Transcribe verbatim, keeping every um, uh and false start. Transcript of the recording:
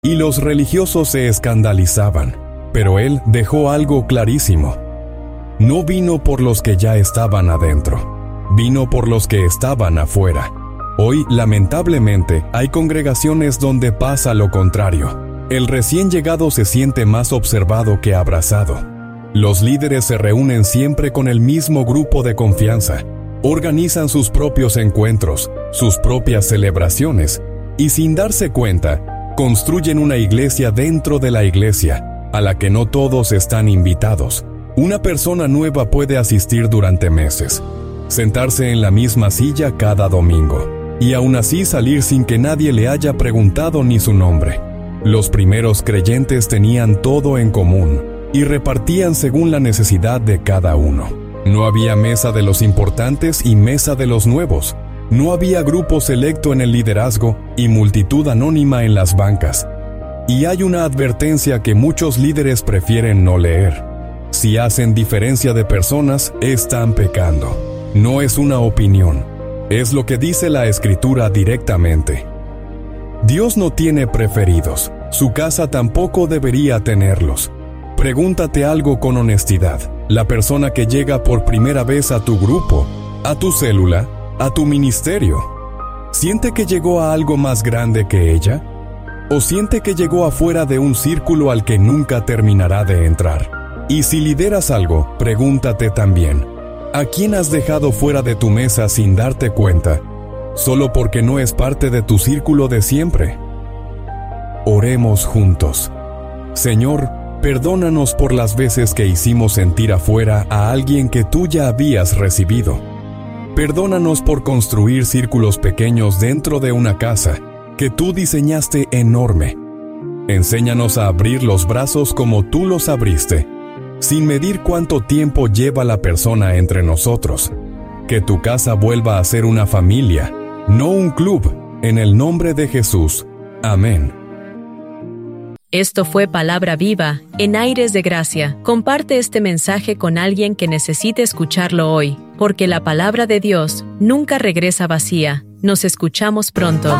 y los religiosos se escandalizaban. Pero él dejó algo clarísimo. No vino por los que ya estaban adentro, vino por los que estaban afuera. Hoy, lamentablemente, hay congregaciones donde pasa lo contrario. El recién llegado se siente más observado que abrazado. Los líderes se reúnen siempre con el mismo grupo de confianza, organizan sus propios encuentros, sus propias celebraciones, y sin darse cuenta, construyen una iglesia dentro de la iglesia, a la que no todos están invitados. Una persona nueva puede asistir durante meses, sentarse en la misma silla cada domingo, y aún así salir sin que nadie le haya preguntado ni su nombre. Los primeros creyentes tenían todo en común, y repartían según la necesidad de cada uno. No había mesa de los importantes y mesa de los nuevos. No había grupo selecto en el liderazgo y multitud anónima en las bancas. Y hay una advertencia que muchos líderes prefieren no leer. Si hacen diferencia de personas, están pecando. No es una opinión, es lo que dice la Escritura directamente. Dios no tiene preferidos, su casa tampoco debería tenerlos. Pregúntate algo con honestidad. La persona que llega por primera vez a tu grupo, a tu célula, a tu ministerio, ¿siente que llegó a algo más grande que ella? ¿O siente que llegó afuera de un círculo al que nunca terminará de entrar? Y si lideras algo, pregúntate también, ¿a quién has dejado fuera de tu mesa sin darte cuenta, solo porque no es parte de tu círculo de siempre? Oremos juntos. Señor, perdónanos por las veces que hicimos sentir afuera a alguien que tú ya habías recibido. Perdónanos por construir círculos pequeños dentro de una casa que tú diseñaste enorme. Enséñanos a abrir los brazos como tú los abriste, sin medir cuánto tiempo lleva la persona entre nosotros. Que tu casa vuelva a ser una familia, no un club, en el nombre de Jesús. Amén. Esto fue Palabra Viva, en Aires de Gracia. Comparte este mensaje con alguien que necesite escucharlo hoy, porque la palabra de Dios nunca regresa vacía. Nos escuchamos pronto.